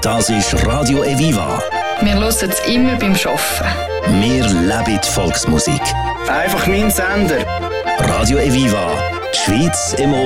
Das ist Radio Eviva. Wir hören es immer beim Arbeiten. Wir leben die Volksmusik. Einfach mein Sender. Radio Eviva, die Schweiz im Ohr.